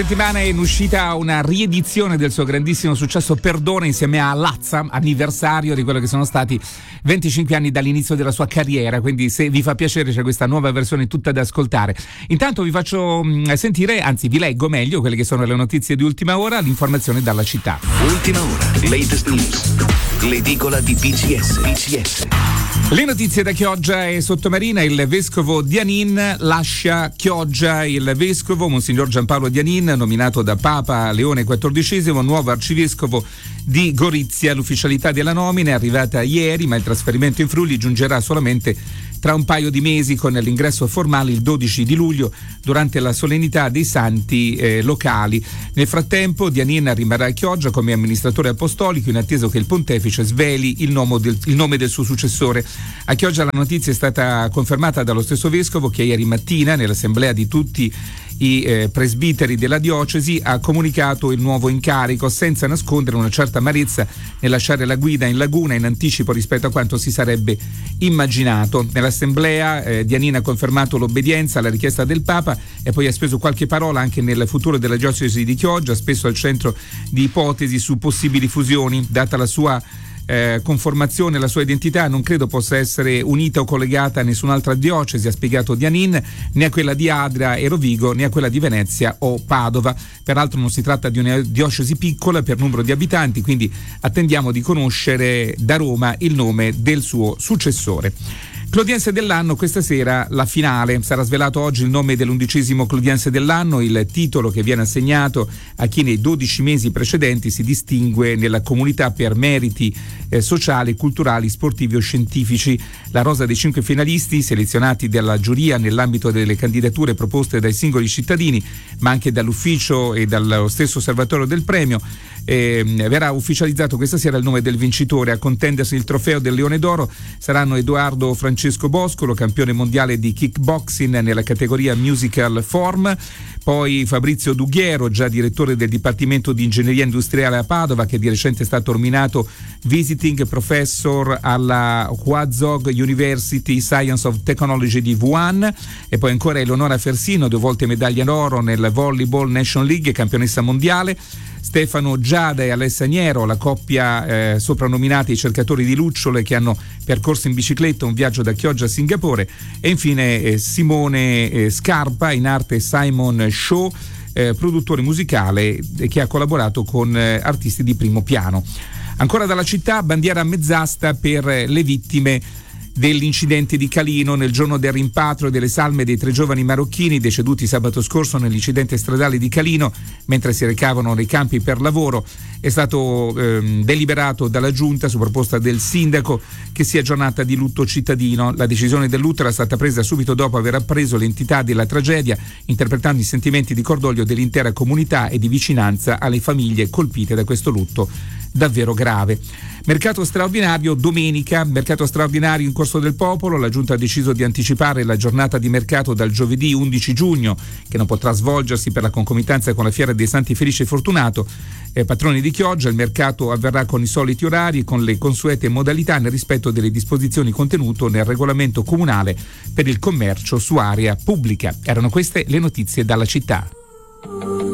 Settimana è in uscita una riedizione del suo grandissimo successo Perdona insieme a Lazza, anniversario di quello che sono stati 25 anni dall'inizio della sua carriera, quindi se vi fa piacere c'è questa nuova versione tutta da ascoltare. Intanto vi faccio sentire, anzi vi leggo meglio quelle che sono le notizie di ultima ora, l'informazione dalla città. Ultima ora, latest news, l'edicola di PCS. Le notizie da Chioggia e Sottomarina. Il vescovo Dianin lascia Chioggia. Il vescovo Monsignor Giampaolo Dianin, nominato da Papa Leone XIV, nuovo arcivescovo di Gorizia. L'ufficialità della nomina è arrivata ieri, ma il trasferimento in Friuli giungerà solamente tra un paio di mesi, con l'ingresso formale il 12 di luglio durante la solennità dei santi locali. Nel frattempo Dianin rimarrà a Chioggia come amministratore apostolico in attesa che il pontefice sveli il nome del suo successore. A Chioggia la notizia è stata confermata dallo stesso vescovo, che ieri mattina nell'assemblea di tutti i presbiteri della diocesi ha comunicato il nuovo incarico, senza nascondere una certa amarezza nel lasciare la guida in laguna in anticipo rispetto a quanto si sarebbe immaginato. Nell'assemblea Dianin ha confermato l'obbedienza alla richiesta del Papa e poi ha speso qualche parola anche nel futuro della diocesi di Chioggia, spesso al centro di ipotesi su possibili fusioni. Data la sua conformazione, la sua identità non credo possa essere unita o collegata a nessun'altra diocesi, ha spiegato Dianin, né a quella di Adria e Rovigo, né a quella di Venezia o Padova. Peraltro non si tratta di una diocesi piccola per numero di abitanti, quindi attendiamo di conoscere da Roma il nome del suo successore. Clodiense dell'anno, questa sera la finale. Sarà svelato oggi il nome dell'11° Clodiense dell'anno, il titolo che viene assegnato a chi nei 12 mesi precedenti si distingue nella comunità per meriti sociali, culturali, sportivi o scientifici. La rosa dei 5 finalisti selezionati dalla giuria nell'ambito delle candidature proposte dai singoli cittadini, ma anche dall'ufficio e dallo stesso osservatorio del premio. Verrà ufficializzato questa sera il nome del vincitore. A contendersi il trofeo del Leone d'Oro saranno Edoardo Francesco Boscolo, campione mondiale di kickboxing nella categoria musical form, poi Fabrizio Dughiero, già direttore del Dipartimento di Ingegneria Industriale a Padova, che di recente è stato nominato visiting professor alla Huazhong University Science of Technology di Wuhan, e poi ancora Eleonora Fersino, 2 volte medaglia d'oro nel Volleyball Nation League, campionessa mondiale. Stefano Giada e Alessia Niero, la coppia soprannominati i cercatori di lucciole, che hanno percorso in bicicletta un viaggio da Chioggia a Singapore, e infine Simone Scarpa, in arte Simon Shaw, produttore musicale che ha collaborato con artisti di primo piano. Ancora dalla città, bandiera a mezz'asta per le vittime dell'incidente di Calino. Nel giorno del rimpatrio delle salme dei 3 giovani marocchini deceduti sabato scorso nell'incidente stradale di Calino mentre si recavano nei campi per lavoro, è stato deliberato dalla giunta su proposta del sindaco che sia giornata di lutto cittadino. La decisione del lutto era stata presa subito dopo aver appreso l'entità della tragedia, interpretando i sentimenti di cordoglio dell'intera comunità e di vicinanza alle famiglie colpite da questo lutto davvero grave. Mercato straordinario domenica, mercato straordinario in Corso del Popolo. La Giunta ha deciso di anticipare la giornata di mercato dal giovedì 11 giugno, che non potrà svolgersi per la concomitanza con la Fiera dei Santi Felice e Fortunato, patroni di Chioggia. Il mercato avverrà con i soliti orari e con le consuete modalità nel rispetto delle disposizioni contenute nel regolamento comunale per il commercio su area pubblica. Erano queste le notizie dalla città.